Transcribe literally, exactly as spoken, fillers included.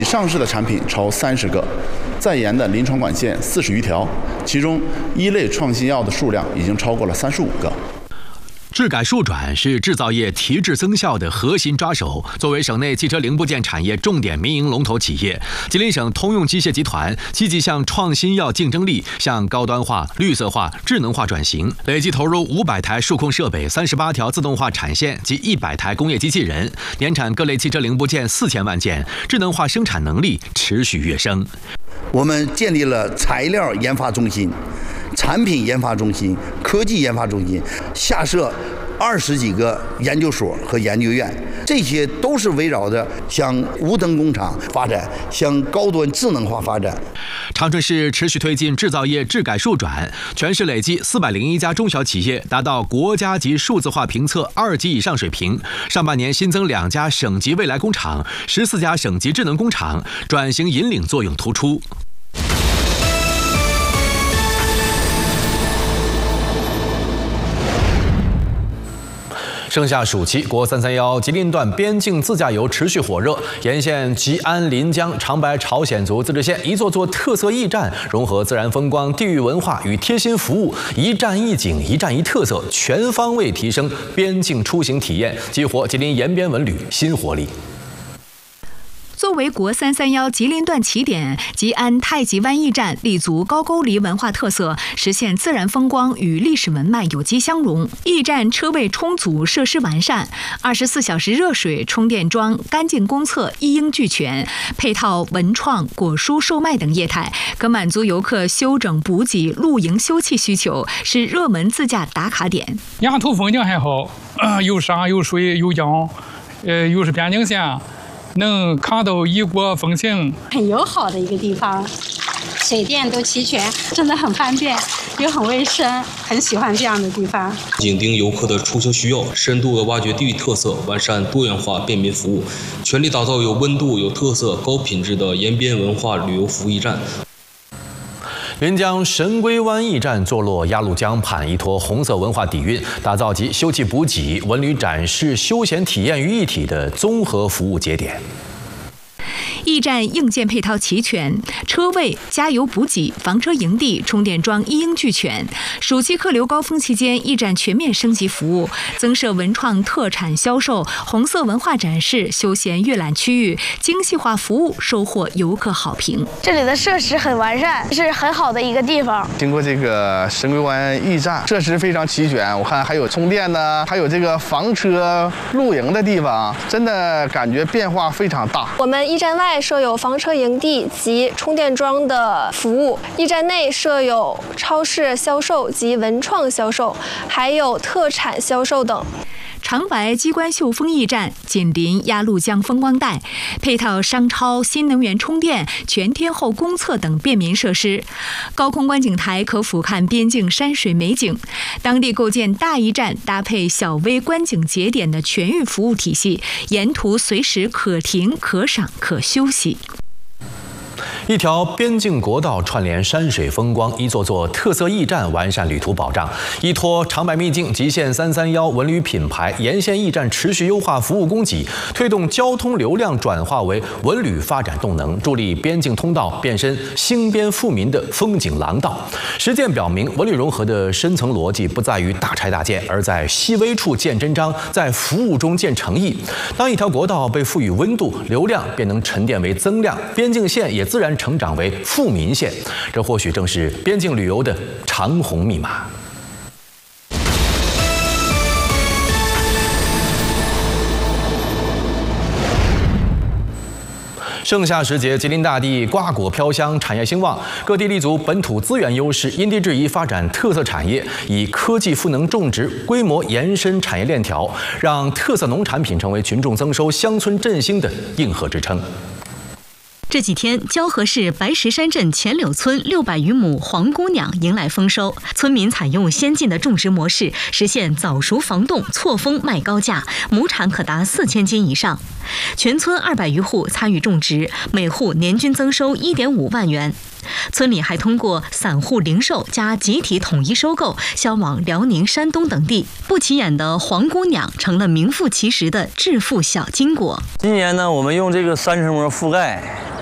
上市的产品超三十个，在研的临床管线四十余条，其中一类创新药的数量已经超过了三十五个。 质改数转是制造业提质增效的核心抓手。作为省内汽车零部件产业重点民营龙头企业，吉林省通用机械集团积极向创新药竞争力、向高端化、绿色化、智能化转型，累计投入五百台数控设备、三十八条自动化产线及一百台工业机器人，年产各类汽车零部件四千万件，智能化生产能力持续跃升。 我们建立了材料研发中心、产品研发中心、科技研发中心，下设二十几个研究所和研究院，这些都是围绕着向无灯工厂发展，向高端智能化发展。 长春市持续推进制造业质改数转，全市累计四百零一家中小企业达到国家级数字化评测二级以上水平。上半年新增两家省级未来工厂，十四家省级智能工厂，转型引领作用突出。 盛夏暑期，国三三幺吉林段边境自驾游持续火热。沿线吉安、临江、长白朝鲜族自治县一座座特色驿站，融合自然风光、地域文化与贴心服务，一站一景、一站一特色，全方位提升边境出行体验，激活吉林沿边文旅新活力。 作为国三三幺吉林段起点，吉安太极湾驿站立足高句丽文化特色，实现自然风光与历史文脉有机相融。驿站车位充足，设施完善，二十四小时热水、充电桩、干净公厕一应俱全，配套文创、果蔬售卖等业态，可满足游客休整补给、露营休憩需求，是热门自驾打卡点。 沿途风景还好，呃、有山有水有江，呃，又是边境线。 能看到异国风情， 很友好的一个地方，水电都齐全，真的很方便，又很卫生，很喜欢这样的地方。 紧盯游客的出行需要，深度的挖掘地域特色，完善多元化便民服务，全力打造有温度、有特色、高品质的沿边文化旅游服务驿站。 临江神龟湾驿站坐落鸭绿江畔，依托红色文化底蕴，打造集休憩补给、文旅展示、休闲体验于一体的综合服务节点。 驿站硬件配套齐全，车位、加油补给、房车营地、充电桩一应俱全。暑期客流高峰期间，驿站全面升级服务，增设文创特产销售、红色文化展示、休闲阅览区域，精细化服务收获游客好评。 这里的设施很完善，是很好的一个地方。 经过这个神龟湾驿站，设施非常齐全，我看还有充电的，还有这个房车露营的地方，真的感觉变化非常大。 我们驿站外 设有房车营地及充电桩的服务，驿站内设有超市销售及文创销售，还有特产销售等。 长白机关秀峰驿站紧邻鸭绿江风光带，配套商超、新能源充电、全天候公厕等便民设施。高空观景台可俯瞰边境山水美景。当地构建大驿站，搭配小微观景节点的全域服务体系，沿途随时可停、可赏、可休息。 一条边境国道串联山水风光，一座座特色驿站完善旅途保障。依托长白秘境、极限三三幺文旅品牌，沿线驿站持续优化服务供给，推动交通流量转化为文旅发展动能，助力边境通道变身兴边富民的风景廊道。实践表明，文旅融合的深层逻辑不在于大拆大建，而在细微处见真章，在服务中见诚意。当一条国道被赋予温度，流量便能沉淀为增量，边境线也自然 成长为富民线，这或许正是边境旅游的长虹密码。盛夏时节，吉林大地瓜果飘香，产业兴旺，各地立足本土资源优势，因地制宜发展特色产业，以科技赋能种植，规模延伸产业链条，让特色农产品成为群众增收、乡村振兴的硬核支撑。 这几天，蛟河市白石山镇前柳村六百余亩黄姑娘迎来丰收，村民采用先进的种植模式，实现早熟防冻、错峰卖高价，亩产可达四千斤以上。全村二百余户参与种植，每户年均增收一点五万元。村里还通过散户零售加集体统一收购，销往辽宁、山东等地。不起眼的黄姑娘成了名副其实的致富小金果。 今年呢，我们用这个三层膜覆盖。